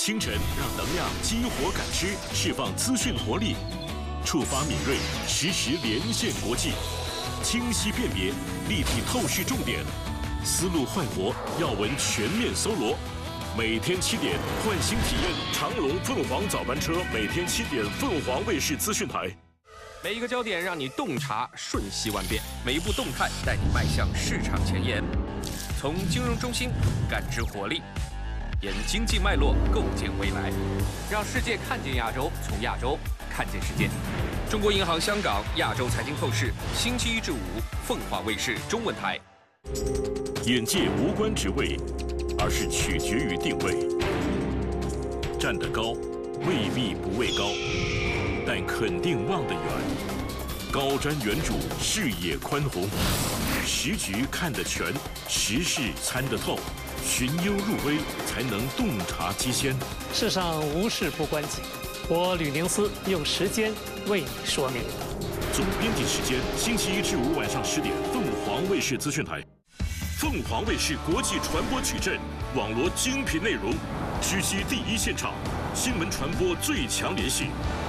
清晨让能量激活感知，释放资讯活力，触发敏锐，实时连线国际，清晰辨别，立体透视重点，思路焕活，要闻全面搜罗。每天7点，唤醒体验长荣凤凰早班车，每天7点，凤凰卫视资讯台。 每一个焦点让你洞察瞬息万变，每一步动态带你迈向市场前沿。从金融中心感知活力，沿经济脉络构建未来，让世界看见亚洲，从亚洲看见世界。中国银行香港亚洲财经透视，星期1至5，凤凰卫视中文台。 眼界无关职位，而是取决于定位。站得高，未必不畏高，但肯定望得远。高瞻远瞩，视野宽宏，时局看得全，时事参得透，寻幽入微，才能洞察机先。 世上无事不关己，我吕宁思用时间为你说明。 总编辑时间：星期1至5晚上10点，凤凰卫视资讯台。凤凰卫视国际传播矩阵，网罗精品内容，直击第一现场，新闻传播最强联系。